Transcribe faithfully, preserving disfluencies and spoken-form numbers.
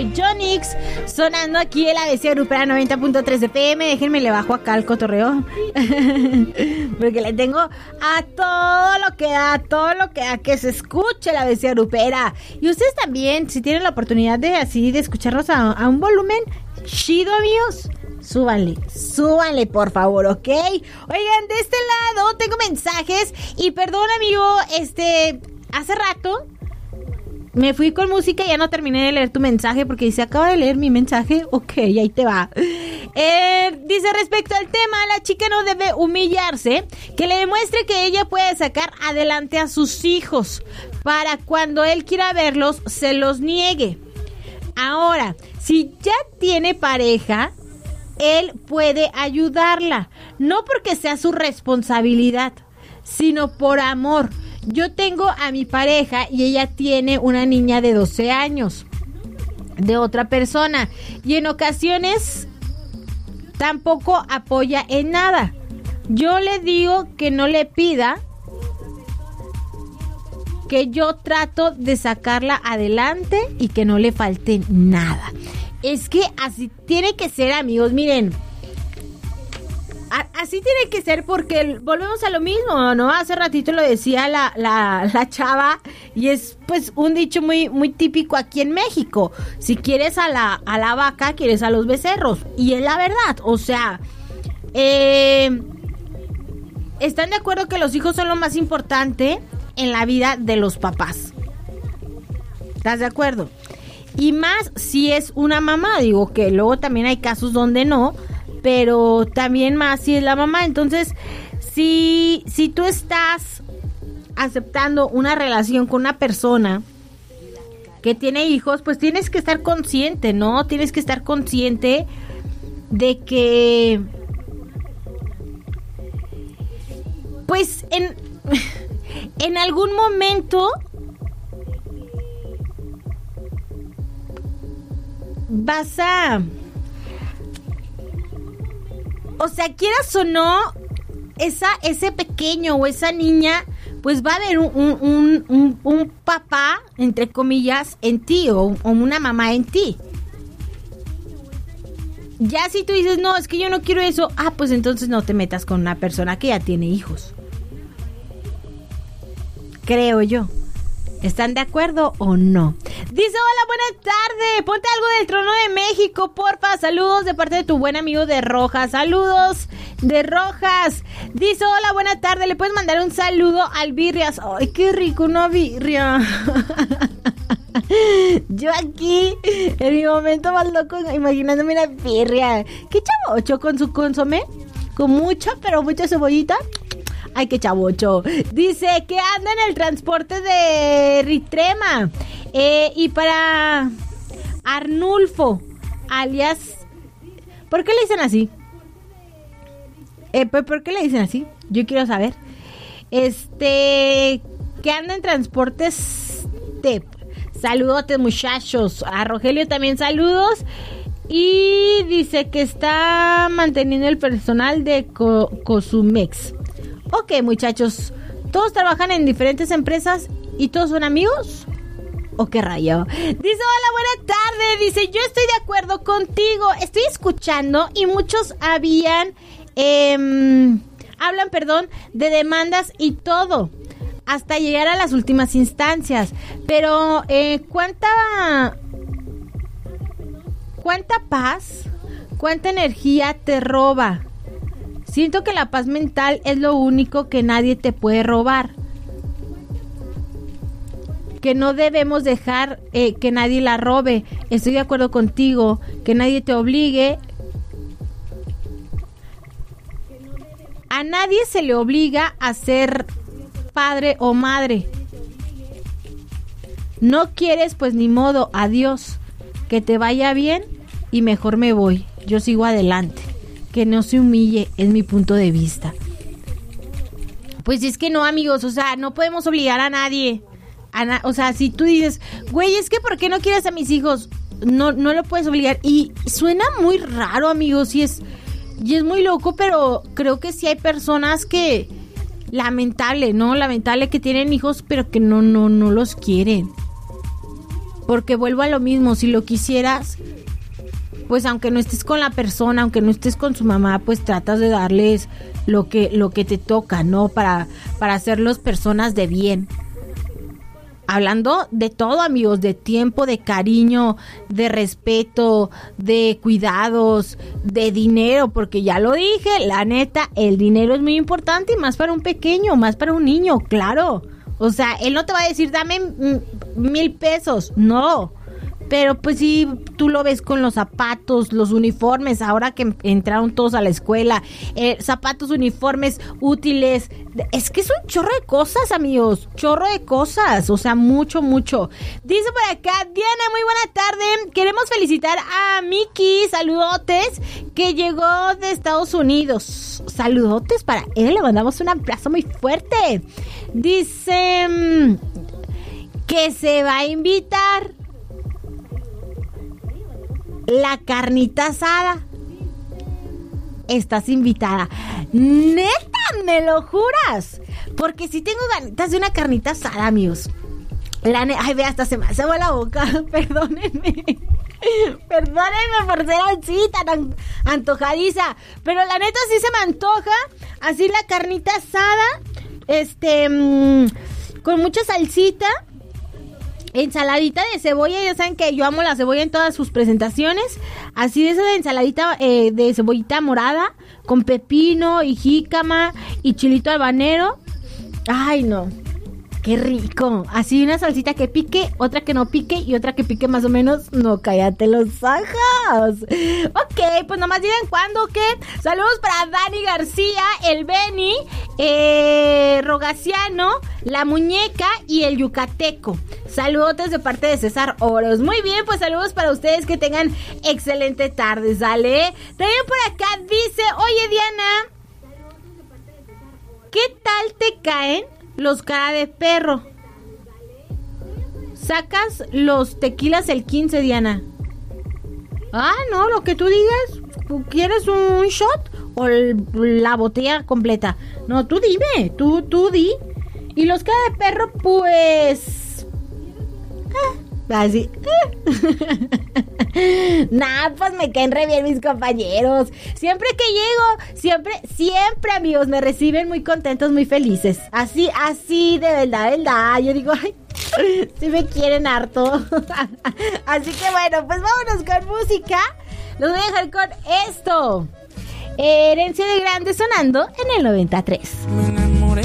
de Jonix, sonando aquí en la A B C Grupera noventa punto tres F M. Déjenme le bajo acá el cotorreo porque le tengo a todo lo que da, todo lo que da que se escuche la A B C Grupera. Y ustedes también, si tienen la oportunidad de así de escucharnos a, a un volumen chido, amigos, súbanle, súbanle por favor, ¿ok? Oigan, de este lado tengo mensajes y perdón, amigo, este, hace rato me fui con música y ya no terminé de leer tu mensaje porque dice, acaba de leer mi mensaje. Ok, ahí te va. Eh, dice, respecto al tema, la chica no debe humillarse, que le demuestre que ella puede sacar adelante a sus hijos para cuando él quiera verlos, se los niegue. Ahora, si ya tiene pareja, él puede ayudarla, no porque sea su responsabilidad, sino por amor. Yo tengo a mi pareja y ella tiene una niña de doce años de otra persona y en ocasiones tampoco apoya en nada. Yo le digo que no le pida, que yo trato de sacarla adelante y que no le falte nada. Es que así tiene que ser, amigos, miren. Así tiene que ser porque volvemos a lo mismo, ¿no? Hace ratito lo decía la, la, la chava y es pues un dicho muy, muy típico aquí en México. Si quieres a la, a la vaca, quieres a los becerros. Y es la verdad, o sea, eh, ¿están de acuerdo que los hijos son lo más importante en la vida de los papás? ¿Estás de acuerdo? Y más si es una mamá, digo que luego también hay casos donde no, pero también más si es la mamá. Entonces, si, si tú estás aceptando una relación con una persona que tiene hijos, pues tienes que estar consciente, ¿no? Tienes que estar consciente de que, pues, en, en algún momento vas a... O sea, quieras o no, esa, ese pequeño o esa niña, pues va a haber un, un, un, un papá, entre comillas, en ti o, o una mamá en ti. Ya si tú dices, no, es que yo no quiero eso, ah, pues entonces no te metas con una persona que ya tiene hijos. Creo yo. ¿Están de acuerdo o no? Dice, hola, buenas tardes. Ponte algo del Trono de México, porfa. Saludos de parte de tu buen amigo de Rojas. Saludos de Rojas. Dice, hola, buena tarde. ¿Le puedes mandar un saludo al Birrias? Ay, qué rico una birria. Yo aquí, en mi momento más loco, imaginándome una birria. ¿Qué chavocho con su consomé? Con mucha, pero mucha cebollita. Ay, qué chavocho. Dice que anda en el transporte de Ritrema. Eh, y para Arnulfo, alias... ¿Por qué le dicen así? Eh, ¿Por qué le dicen así? Yo quiero saber. Este... Que anda en transportes T E P. Saludotes, muchachos. A Rogelio también saludos. Y dice que está manteniendo el personal de Co- Cosumex. Ok, muchachos, ¿todos trabajan en diferentes empresas y todos son amigos? ¿O qué rayo? Dice, hola, buena tarde. Dice, yo estoy de acuerdo contigo. Estoy escuchando y muchos habían, eh, hablan, perdón, de demandas y todo, hasta llegar a las últimas instancias. Pero, eh, ¿cuánta, cuánta paz, cuánta energía te roba? Siento que la paz mental es lo único que nadie te puede robar. Que no debemos dejar eh, que nadie la robe. Estoy de acuerdo contigo. Que nadie te obligue. A nadie se le obliga a ser padre o madre. No quieres, pues ni modo. Adiós. Que te vaya bien y mejor me voy. Yo sigo adelante. Que no se humille, es mi punto de vista. Pues es que no, amigos, o sea, no podemos obligar a nadie. A na- o sea, si tú dices, güey, es que ¿por qué no quieres a mis hijos? No, no lo puedes obligar. Y suena muy raro, amigos, y es, y es muy loco, pero creo que sí hay personas que, lamentable, ¿no? Lamentable que tienen hijos, pero que no, no, no los quieren. Porque vuelvo a lo mismo, si lo quisieras, pues aunque no estés con la persona, aunque no estés con su mamá, pues tratas de darles lo que, lo que te toca, ¿no? Para, para hacerlos personas de bien. Hablando de todo, amigos, de tiempo, de cariño, de respeto, de cuidados, de dinero, porque ya lo dije, la neta, el dinero es muy importante y más para un pequeño, más para un niño, claro. O sea, él no te va a decir, dame m- mil pesos, no. Pero pues sí, tú lo ves con los zapatos, los uniformes, ahora que entraron todos a la escuela, eh, zapatos, uniformes, útiles. Es que es un chorro de cosas, amigos, chorro de cosas, o sea, mucho, mucho. Dice por acá, Diana, muy buena tarde. Queremos felicitar a Miki, saludotes, que llegó de Estados Unidos. Saludotes para él, le mandamos un abrazo muy fuerte. Dice mmm, que se va a invitar la carnita asada. Estás invitada. ¿Neta? ¿Me lo juras? Porque si tengo ganitas de una carnita asada, amigos. La ne- Ay, ve, hasta se me hace agua la boca. Perdónenme. Perdónenme por ser así tan antojadiza. Pero la neta sí se me antoja. Así la carnita asada. Este... Mmm, con mucha salsita. Ensaladita de cebolla, ya saben que yo amo la cebolla en todas sus presentaciones. Así de esa de ensaladita eh, de cebollita morada, con pepino y jícama y chilito habanero. Ay, no, qué rico. Así una salsita que pique, otra que no pique y otra que pique más o menos. No, cállate los ojos. Ok, pues nomás digan cuándo, ¿qué? Saludos para Dani García, el Beni, eh, Rogaciano, la Muñeca y el Yucateco. Saludos de parte de César Oros. Muy bien, pues saludos para ustedes, que tengan excelente tarde, ¿sale? También por acá dice, oye Diana, ¿qué tal te caen los cara de perro? Sacas los tequilas el quince, Diana. Ah, no, lo que tú digas. ¿Quieres un shot o el, la botella completa? No, tú dime, tú, tú di. Y los cara de perro, pues... Ah, así. Nah, pues me caen re bien mis compañeros. Siempre que llego, siempre, siempre, amigos, me reciben muy contentos, muy felices. Así, así, de verdad, verdad. Yo digo, ay, sí me quieren harto. Así que bueno, pues vámonos con música. Los voy a dejar con esto. Herencia de Grande sonando en el noventa y tres.